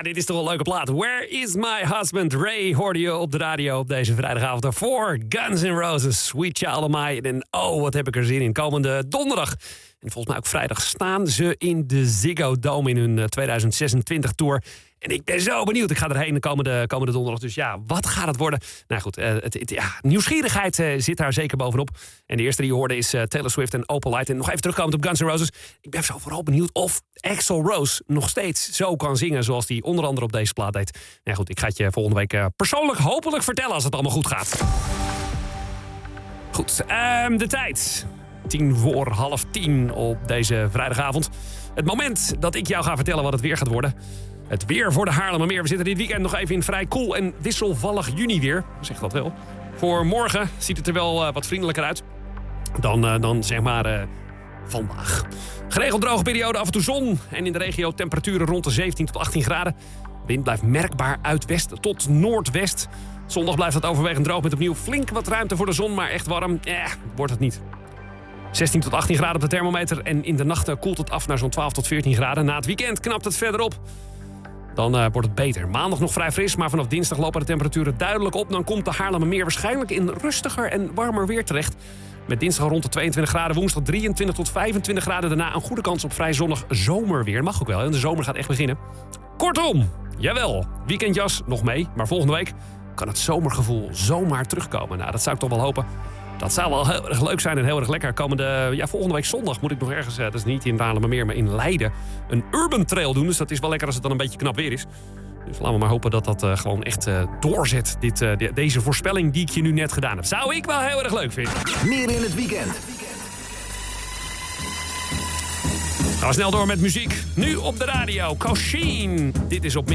dit is toch een leuke plaat. Where is my husband? Ray hoorde je op de radio op deze vrijdagavond. Daarvoor Guns N' Roses, Sweet Child of Mine. En wat heb ik er zin in. Komende donderdag en volgens mij ook vrijdag staan ze in de Ziggo Dome in hun 2026 tour. En ik ben zo benieuwd. Ik ga erheen de komende donderdag. Dus ja, wat gaat het worden? Nou goed, nieuwsgierigheid zit daar zeker bovenop. En de eerste die je hoorde is Taylor Swift en Opal Light. En nog even terugkomend op Guns N' Roses. Ik ben zo vooral benieuwd of Axl Rose nog steeds zo kan zingen zoals hij onder andere op deze plaat deed. Nou goed, ik ga het je volgende week persoonlijk hopelijk vertellen als het allemaal goed gaat. Goed, de tijd. 10:50 op deze vrijdagavond. Het moment dat ik jou ga vertellen wat het weer gaat worden. Het weer voor de Haarlemmermeer. We zitten dit weekend nog even in vrij koel en wisselvallig juniweer. Zeg dat wel. Voor morgen ziet het er wel wat vriendelijker uit dan zeg maar vandaag. Geregeld droge periode, af en toe zon. En in de regio temperaturen rond de 17 tot 18 graden. Wind blijft merkbaar uit west tot noordwest. Zondag blijft het overwegend droog met opnieuw flink wat ruimte voor de zon. Maar echt warm, wordt het niet. 16 tot 18 graden op de thermometer. En in de nachten koelt het af naar zo'n 12 tot 14 graden. Na het weekend knapt het verder op. Dan wordt het beter. Maandag nog vrij fris, maar vanaf dinsdag lopen de temperaturen duidelijk op. Dan komt de Haarlemmermeer waarschijnlijk in rustiger en warmer weer terecht. Met dinsdag rond de 22 graden, woensdag 23 tot 25 graden. Daarna een goede kans op vrij zonnig zomerweer. Mag ook wel, de zomer gaat echt beginnen. Kortom, jawel, weekendjas nog mee. Maar volgende week kan het zomergevoel zomaar terugkomen. Nou, dat zou ik toch wel hopen. Dat zou wel heel erg leuk zijn en heel erg lekker. Volgende week zondag moet ik nog ergens, dat is niet in Haarlemmermeer, maar in Leiden, een urban trail doen. Dus dat is wel lekker als het dan een beetje knap weer is. Dus laten we maar hopen dat dat gewoon echt doorzet. Deze voorspelling die ik je nu net gedaan heb. Zou ik wel heel erg leuk vinden. Meer in het weekend. Gaan we snel door met muziek. Nu op de radio. Kosheen. Dit is op